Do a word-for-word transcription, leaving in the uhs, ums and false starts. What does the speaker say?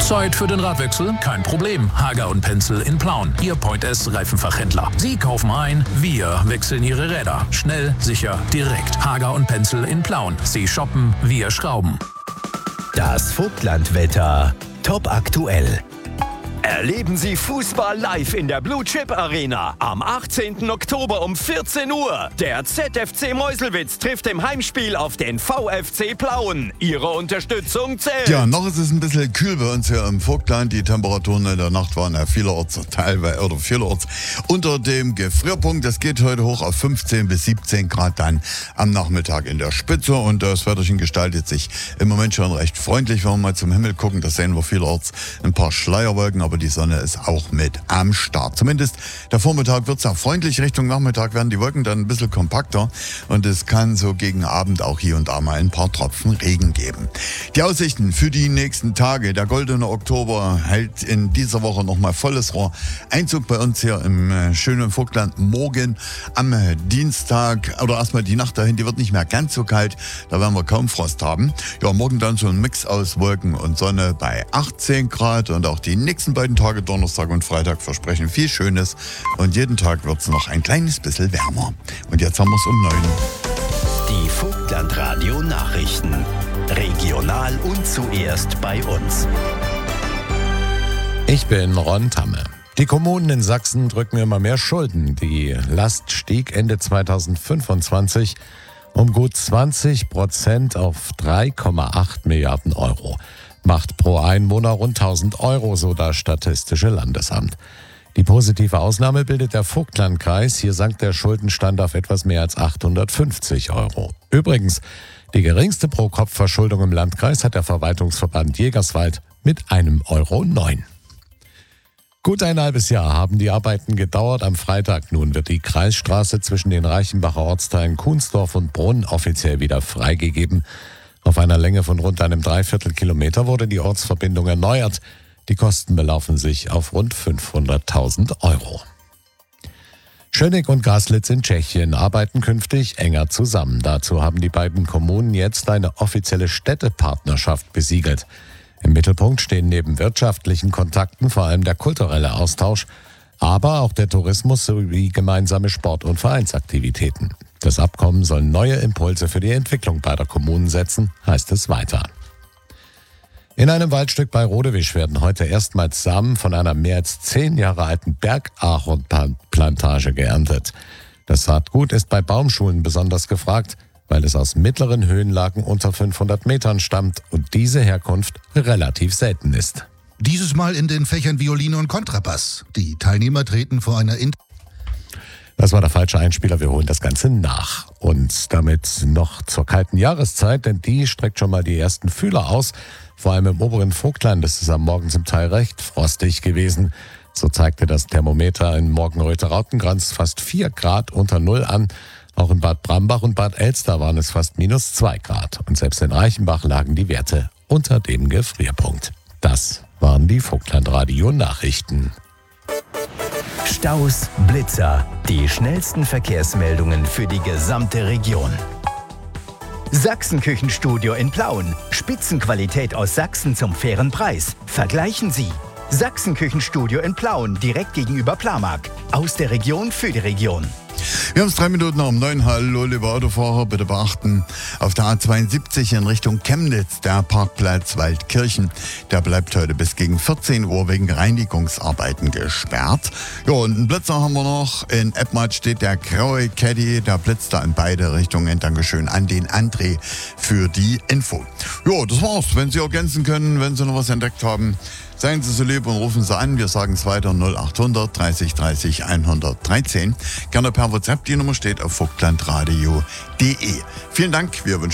Zeit für den Radwechsel? Kein Problem. Hager und Pencil in Plauen, Ihr Point S Reifenfachhändler. Sie kaufen ein, wir wechseln Ihre Räder. Schnell, sicher, direkt. Hager und Pencil in Plauen. Sie shoppen, wir schrauben. Das Vogtlandwetter. Top aktuell. Erleben Sie Fußball live in der Blue Chip Arena. Am achtzehnten Oktober um vierzehn Uhr. Der Z F C Meuselwitz trifft im Heimspiel auf den V F C Plauen. Ihre Unterstützung zählt. Ja, noch ist es ein bisschen kühl bei uns hier im Vogtland. Die Temperaturen in der Nacht waren ja vielerorts teilweise oder vielerorts unter dem Gefrierpunkt. Das geht heute hoch auf fünfzehn bis siebzehn Grad dann am Nachmittag in der Spitze. Und das Wetterchen gestaltet sich im Moment schon recht freundlich. Wenn wir mal zum Himmel gucken, da sehen wir vielerorts ein paar Schleierwolken, aber die Sonne ist auch mit am Start. Zumindest der Vormittag wird es auch freundlich. Richtung Nachmittag werden die Wolken dann ein bisschen kompakter und es kann so gegen Abend auch hier und da mal ein paar Tropfen Regen geben. Die Aussichten für die nächsten Tage. Der goldene Oktober hält in dieser Woche nochmal volles Rohr Einzug bei uns hier im äh, schönen Vogtland. Morgen am äh, Dienstag oder erstmal die Nacht dahin, die wird nicht mehr ganz so kalt. Da werden wir kaum Frost haben. Ja, morgen dann so ein Mix aus Wolken und Sonne bei achtzehn Grad und auch die nächsten beiden Tage, Donnerstag und Freitag, versprechen viel Schönes und jeden Tag wird es noch ein kleines bisschen wärmer. Und jetzt haben wir es um neun. Die Vogtlandradio Nachrichten. Regional und zuerst bei uns. Ich bin Ron Tamme. Die Kommunen in Sachsen drücken immer mehr Schulden. Die Last stieg Ende zweitausendfünfundzwanzig um gut zwanzig Prozent auf drei Komma acht Milliarden Euro. Macht pro Einwohner rund tausend Euro, so das Statistische Landesamt. Die positive Ausnahme bildet der Vogtlandkreis. Hier sank der Schuldenstand auf etwas mehr als achthundertfünfzig Euro. Übrigens, die geringste Pro-Kopf-Verschuldung im Landkreis hat der Verwaltungsverband Jägerswald mit einem Euro neun. Gut ein halbes Jahr haben die Arbeiten gedauert. Am Freitag nun wird die Kreisstraße zwischen den Reichenbacher Ortsteilen Kuhnsdorf und Brunn offiziell wieder freigegeben. Auf einer Länge von rund einem Dreiviertelkilometer wurde die Ortsverbindung erneuert. Die Kosten belaufen sich auf rund fünfhunderttausend Euro. Schönig und Gaslitz in Tschechien arbeiten künftig enger zusammen. Dazu haben die beiden Kommunen jetzt eine offizielle Städtepartnerschaft besiegelt. Im Mittelpunkt stehen neben wirtschaftlichen Kontakten vor allem der kulturelle Austausch, aber auch der Tourismus sowie gemeinsame Sport- und Vereinsaktivitäten. Das Abkommen soll neue Impulse für die Entwicklung beider Kommunen setzen, heißt es weiter. In einem Waldstück bei Rodewisch werden heute erstmals Samen von einer mehr als zehn Jahre alten Bergahornplantage geerntet. Das Saatgut ist bei Baumschulen besonders gefragt, weil es aus mittleren Höhenlagen unter fünfhundert Metern stammt und diese Herkunft relativ selten ist. Dieses Mal in den Fächern Violine und Kontrabass. Die Teilnehmer treten vor einer Int- Das war der falsche Einspieler, wir holen das Ganze nach. Und damit noch zur kalten Jahreszeit, denn die streckt schon mal die ersten Fühler aus. Vor allem im oberen Vogtland ist es am Morgen zum Teil recht frostig gewesen. So zeigte das Thermometer in Morgenröther-Rautenkranz fast vier Grad unter Null an. Auch in Bad Brambach und Bad Elster waren es fast minus zwei Grad. Und selbst in Reichenbach lagen die Werte unter dem Gefrierpunkt. Das waren die Vogtlandradio-Nachrichten. Staus, Blitzer, die schnellsten Verkehrsmeldungen für die gesamte Region. Sachsenküchenstudio in Plauen. Spitzenqualität aus Sachsen zum fairen Preis. Vergleichen Sie. Sachsenküchenstudio in Plauen, direkt gegenüber Plamark. Aus der Region für die Region. Wir haben es drei Minuten nach um neun. Hallo, liebe Autofahrer, bitte beachten, auf der A zweiundsiebzig in Richtung Chemnitz, der Parkplatz Waldkirchen, der bleibt heute bis gegen vierzehn Uhr wegen Reinigungsarbeiten gesperrt. Ja, und einen Blitzer haben wir noch. In Eppmatt steht der graue Caddy, der blitzt da in beide Richtungen. Dankeschön an den André für die Info. Ja, das war's. Wenn Sie ergänzen können, wenn Sie noch was entdeckt haben, seien Sie so lieb und rufen Sie an. Wir sagen es weiter null achthundert dreißig dreißig hundertdreizehn. Gerne per WhatsApp. Die Nummer steht auf vogtlandradio punkt de. Vielen Dank. Wir wünschen